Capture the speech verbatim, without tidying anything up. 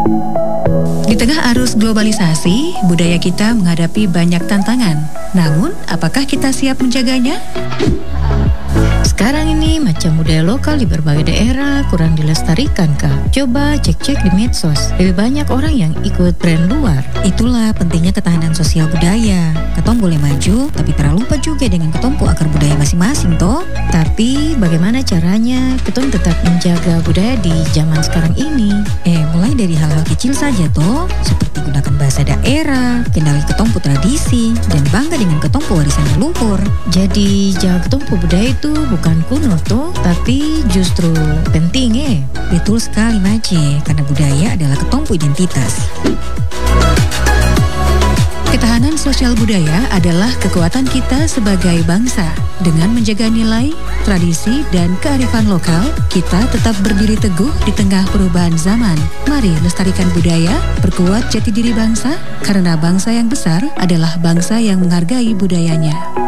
Di tengah arus globalisasi, budaya kita menghadapi banyak tantangan. Namun, apakah kita siap menjaganya? Sekarang ini macam budaya lokal di berbagai daerah kurang dilestarikan, Kak. Coba cek-cek di medsos. Lebih banyak orang yang ikut tren luar. Itulah pentingnya ketahanan sosial budaya. Ketong boleh maju, tapi terlalu lupa juga dengan ketompu akar budaya masing-masing, toh. Tapi bagaimana caranya ketong tetap menjaga budaya di zaman sekarang ini? Eh, mulai dari hal-hal kecil saja, toh. Seperti gunakan bahasa daerah, kenali ketompu tradisi, dan bangga dengan ketompu warisan leluhur. Jadi jaga ketompu budaya itu bukan kuno toh, tapi justru penting eh. Betul sekali, Mace, karena budaya adalah ketompu identitas. Ketahanan sosial budaya adalah kekuatan kita sebagai bangsa. Dengan menjaga nilai, tradisi, dan kearifan lokal, kita tetap berdiri teguh di tengah perubahan zaman. Mari lestarikan budaya, perkuat jati diri bangsa, karena bangsa yang besar adalah bangsa yang menghargai budayanya.